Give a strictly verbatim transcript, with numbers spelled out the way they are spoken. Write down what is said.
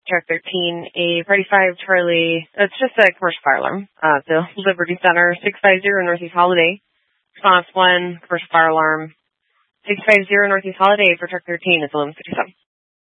Truck thirteen, a Party five Charlie, it's just a commercial fire alarm, uh, the Liberty Center, six five zero Northeast Holiday. Response one, commercial fire alarm, six five zero Northeast Holiday for Truck thirteen, it's eleven fifty-seven.